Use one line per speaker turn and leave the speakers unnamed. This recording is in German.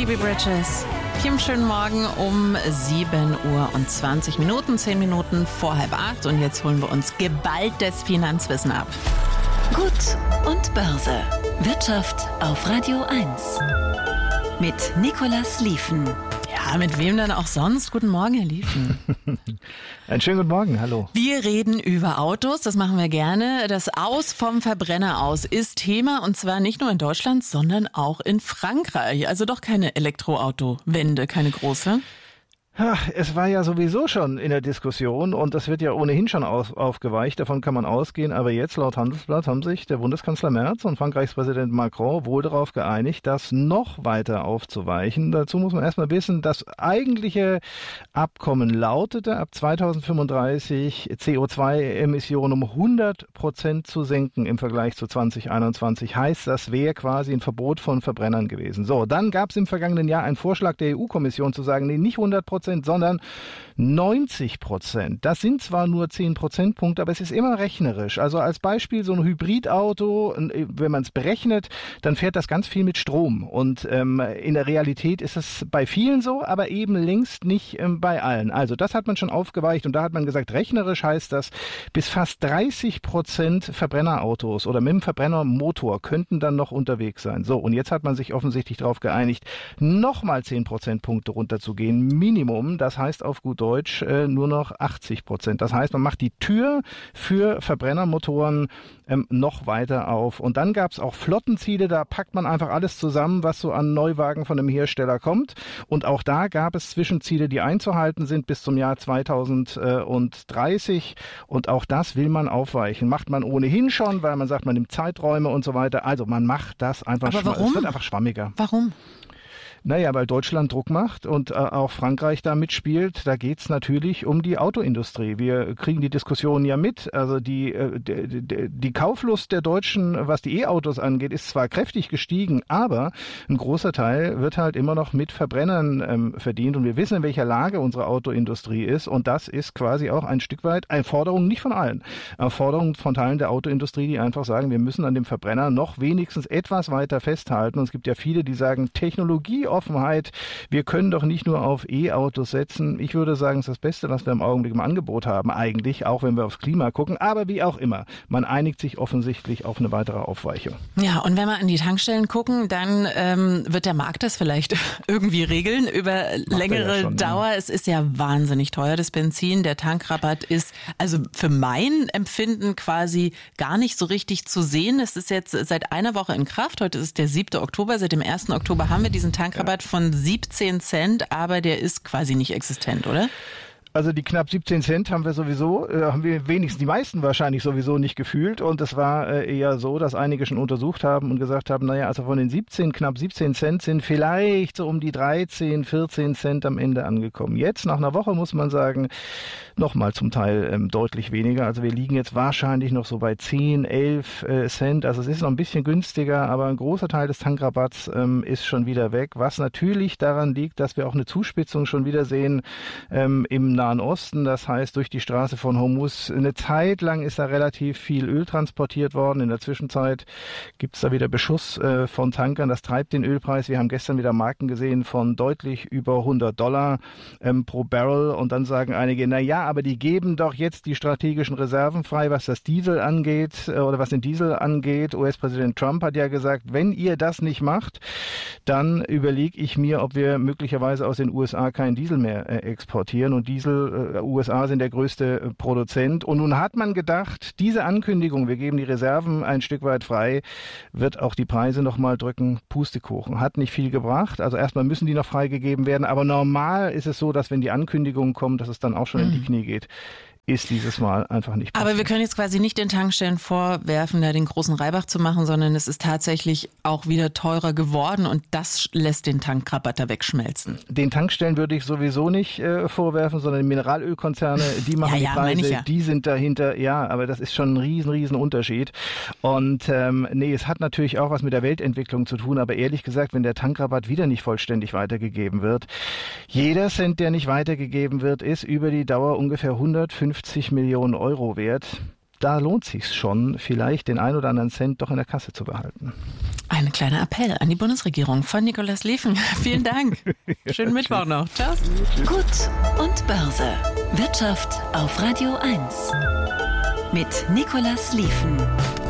Phoebe Bridgers. Kim, schönen Morgen um 7:20 Uhr, 10 Minuten vor 7:30. Und jetzt holen wir uns geballtes Finanzwissen ab.
Gut und Börse. Wirtschaft auf Radio 1. Mit Nicolas Lieven.
Ja, mit wem dann auch sonst? Guten Morgen, Herr Lieven.
Einen schönen guten Morgen, hallo.
Wir reden über Autos, das machen wir gerne. Das Aus vom Verbrenner aus ist Thema und zwar nicht nur in Deutschland, sondern auch in Frankreich. Also doch keine Elektroautowende, keine große.
Es war ja sowieso schon in der Diskussion und das wird ja ohnehin schon aufgeweicht, davon kann man ausgehen. Aber jetzt laut Handelsblatt haben sich der Bundeskanzler Merz und Frankreichs Präsident Macron wohl darauf geeinigt, das noch weiter aufzuweichen. Dazu muss man erstmal wissen, das eigentliche Abkommen lautete, ab 2035 CO2-Emissionen um 100% zu senken im Vergleich zu 2021. Heißt, das wäre quasi ein Verbot von Verbrennern gewesen. So, dann gab es im vergangenen Jahr einen Vorschlag der EU-Kommission zu sagen, nee, nicht 100%, sondern 90%. Das sind zwar nur 10 Prozentpunkte, aber es ist immer rechnerisch. Also als Beispiel so ein Hybridauto, wenn man es berechnet, dann fährt das ganz viel mit Strom. Und in der Realität ist es bei vielen so, aber eben längst nicht bei allen. Also das hat man schon aufgeweicht und da hat man gesagt, rechnerisch heißt das, bis fast 30% Verbrennerautos oder mit dem Verbrennermotor könnten dann noch unterwegs sein. So, und jetzt hat man sich offensichtlich darauf geeinigt, nochmal 10 Prozentpunkte runterzugehen, Minimum. Das heißt auf gut Deutsch nur noch 80%. Das heißt, man macht die Tür für Verbrennermotoren noch weiter auf. Und dann gab es auch Flottenziele, da packt man einfach alles zusammen, was so an Neuwagen von dem Hersteller kommt. Und auch da gab es Zwischenziele, die einzuhalten sind bis zum Jahr 2030. Und auch das will man aufweichen. Macht man ohnehin schon, weil man sagt, man nimmt Zeiträume und so weiter. Also man macht das einfach schwammiger. Es wird einfach schwammiger.
Warum?
Naja, weil Deutschland Druck macht und auch Frankreich da mitspielt. Da geht's natürlich um die Autoindustrie. Wir kriegen die Diskussion ja mit. Also die Kauflust der Deutschen, was die E-Autos angeht, ist zwar kräftig gestiegen, aber ein großer Teil wird halt immer noch mit Verbrennern verdient. Und wir wissen, in welcher Lage unsere Autoindustrie ist. Und das ist quasi auch ein Stück weit eine Forderung, nicht von allen, eine Forderung von Teilen der Autoindustrie, die einfach sagen, wir müssen an dem Verbrenner noch wenigstens etwas weiter festhalten. Und es gibt ja viele, die sagen, Technologieoffenheit, wir können doch nicht nur auf E-Autos setzen. Ich würde sagen, es ist das Beste, was wir im Augenblick im Angebot haben, eigentlich, auch wenn wir aufs Klima gucken. Aber wie auch immer, man einigt sich offensichtlich auf eine weitere Aufweichung.
Ja, und wenn wir an die Tankstellen gucken, dann wird der Markt das vielleicht irgendwie regeln über längere schon, Dauer. Ja. Es ist ja wahnsinnig teuer, das Benzin. Der Tankrabatt ist also für mein Empfinden quasi gar nicht so richtig zu sehen. Es ist jetzt seit einer Woche in Kraft. Heute ist der 7. Oktober. Seit dem 1. Oktober haben wir diesen Tankrabatt von 17 Cent, aber der ist quasi nicht existent, oder?
Also die knapp 17 Cent haben wir wenigstens, die meisten wahrscheinlich sowieso nicht gefühlt. Und es war eher so, dass einige schon untersucht haben und gesagt haben, naja, also von den knapp 17 Cent sind vielleicht so um die 13, 14 Cent am Ende angekommen. Jetzt, nach einer Woche, muss man sagen, nochmal zum Teil deutlich weniger. Also wir liegen jetzt wahrscheinlich noch so bei 10, 11 Cent. Also es ist noch ein bisschen günstiger, aber ein großer Teil des Tankrabatts ist schon wieder weg. Was natürlich daran liegt, dass wir auch eine Zuspitzung schon wieder sehen im Nahen Osten, das heißt durch die Straße von Hormuz. Eine Zeit lang ist da relativ viel Öl transportiert worden. In der Zwischenzeit gibt es da wieder Beschuss von Tankern. Das treibt den Ölpreis. Wir haben gestern wieder Marken gesehen von deutlich über $100 pro Barrel. Und dann sagen einige, na ja, aber die geben doch jetzt die strategischen Reserven frei, was das Diesel angeht oder was den Diesel angeht. US-Präsident Trump hat ja gesagt, wenn ihr das nicht macht, dann überlege ich mir, ob wir möglicherweise aus den USA keinen Diesel mehr exportieren. Und USA sind der größte Produzent. Und nun hat man gedacht, diese Ankündigung, wir geben die Reserven ein Stück weit frei, wird auch die Preise nochmal drücken. Pustekuchen. Hat nicht viel gebracht. Also erstmal müssen die noch freigegeben werden. Aber normal ist es so, dass wenn die Ankündigungen kommen, dass es dann auch schon in die Knie geht. Ist dieses Mal einfach nicht passiert.
Aber wir können jetzt quasi nicht den Tankstellen vorwerfen, da den großen Reibach zu machen, sondern es ist tatsächlich auch wieder teurer geworden und das lässt den Tankrabatt da wegschmelzen.
Den Tankstellen würde ich sowieso nicht vorwerfen, sondern die Mineralölkonzerne, die machen die Preise, die sind dahinter. Ja, aber das ist schon ein riesen Unterschied. Und es hat natürlich auch was mit der Weltentwicklung zu tun, aber ehrlich gesagt, wenn der Tankrabatt wieder nicht vollständig weitergegeben wird, jeder Cent, der nicht weitergegeben wird, ist über die Dauer ungefähr 150 Millionen Euro wert. da lohnt sich's schon, vielleicht den ein oder anderen Cent doch in der Kasse zu behalten.
Ein kleiner Appell an die Bundesregierung von Nikolaus Liefen. Vielen Dank. Schönen Mittwoch noch. Ciao.
Gut und Börse. Wirtschaft auf Radio 1. Mit Nikolaus Liefen.